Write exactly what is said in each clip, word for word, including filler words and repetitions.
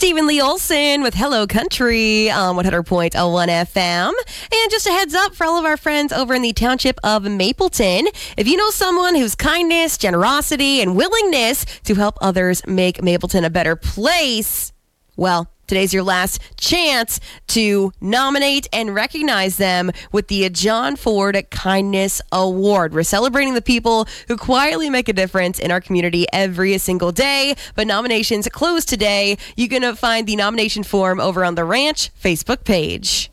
Stephen Lee Olson with Hello Country on one hundred point one F M. And just a heads up for all of our friends over in the township of Mapleton. If you know someone whose kindness, generosity, and willingness to help others make Mapleton a better place, well, today's your last chance to nominate and recognize them with the John Ford Kindness Award. We're celebrating the people who quietly make a difference in our community every single day, but nominations close today. You're going to find the nomination form over on the Ranch Facebook page.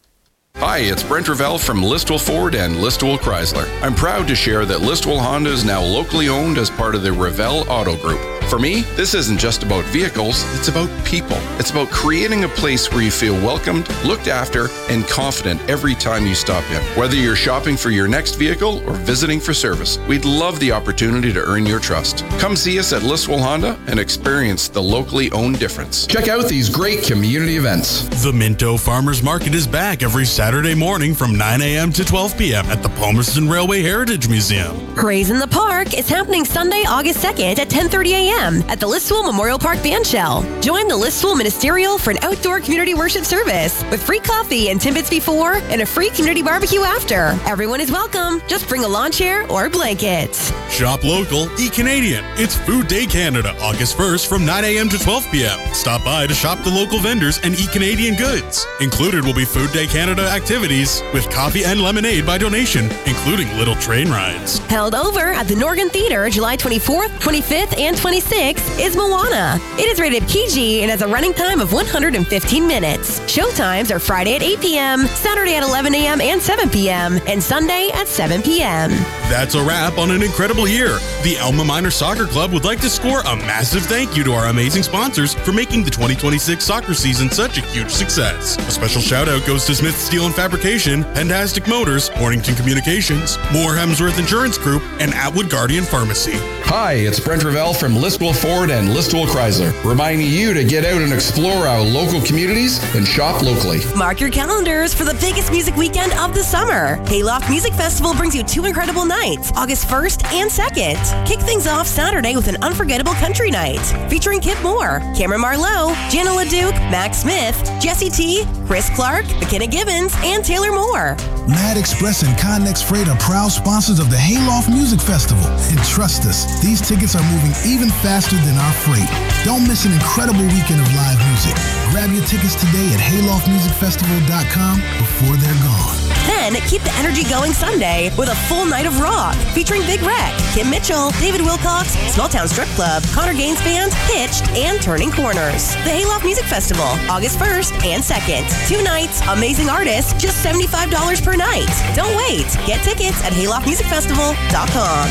Hi, it's Brent Ravel from Listowel Ford and Listowel Chrysler. I'm proud to share that Listowel Honda is now locally owned as part of the Ravel Auto Group. For me, this isn't just about vehicles, it's about people. It's about creating a place where you feel welcomed, looked after, and confident every time you stop in. Whether you're shopping for your next vehicle or visiting for service, we'd love the opportunity to earn your trust. Come see us at Listowel Honda and experience the locally owned difference. Check out these great community events. The Minto Farmers Market is back every Saturday morning from nine a.m. to twelve p.m. at the Palmerston Railway Heritage Museum. Praise in the Park is happening Sunday, August second at ten thirty a.m. at the Listowel Memorial Park Bandshell. Join the Listowel Ministerial for an outdoor community worship service with free coffee and Timbits before and a free community barbecue after. Everyone is welcome. Just bring a lawn chair or a blanket. Shop local, eat Canadian. It's Food Day Canada, August first from nine a.m. to twelve p.m. Stop by to shop the local vendors and eat Canadian goods. Included will be Food Day Canada activities with coffee and lemonade by donation, including little train rides. Held over at the Norgan Theatre July twenty-fourth, twenty-fifth, and twenty-sixth is Moana. It is rated P G and has a running time of one hundred fifteen minutes. Showtimes are Friday at eight p.m., Saturday at eleven a.m. and seven p.m., and Sunday at seven p.m. That's a wrap on an incredible year. The Alma Minor Soccer Club would like to score a massive thank you to our amazing sponsors for making the twenty twenty-six soccer season such a huge success. A special shout out goes to Smith Steel and Fabrication, Pentastic Motors, Mornington Communications, Moore Hemsworth Insurance Group, and Atwood Guardian Pharmacy. Hi, it's Brent Ravel from Listowel Ford and Listowel Chrysler, reminding you to get out and explore our local communities and shop locally. Mark your calendars for the biggest music weekend of the summer. Hayloft Music Festival brings you two incredible nights, August first and second. Kick things off Saturday with an unforgettable country night, featuring Kip Moore, Cameron Marlowe, Jana LaDuke, Max Smith, Jesse T, Chris Clark, McKenna Gibbons, and Taylor Moore. Mad Express and Connex Freight are proud sponsors of the Hayloft Music Festival. And trust us, these tickets are moving even faster than our freight. Don't miss an incredible weekend of live music. Grab your tickets today at hayloft music festival dot com before they're gone. Then keep the energy going Sunday with a full night of rock featuring Big Wreck, Kim Mitchell, David Wilcox, Small Town Strip Club, Connor Gaines Band, Hitched, and Turning Corners. The Hayloft Music Festival, August first and second. Two nights, amazing artists, just seventy-five dollars per night. Don't wait. Get tickets at hayloft music festival dot com.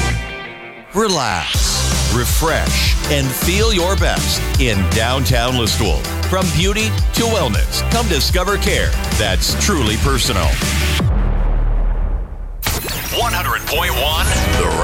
Relax, refresh, and feel your best in downtown Listowel. From beauty to wellness, come discover care that's truly personal. one hundred point one The